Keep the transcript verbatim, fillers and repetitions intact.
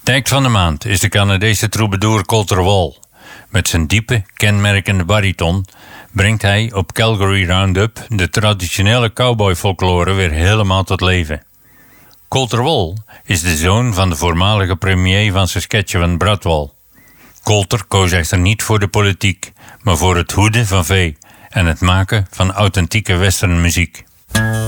De act van de maand is de Canadese troubadour Colter Wall. Met zijn diepe, kenmerkende bariton brengt hij op Calgary Roundup de traditionele cowboy-folklore weer helemaal tot leven. Colter Wall is de zoon van de voormalige premier van Saskatchewan, Brad Wall. Colter koos echter niet voor de politiek, maar voor het hoeden van vee en het maken van authentieke westernmuziek.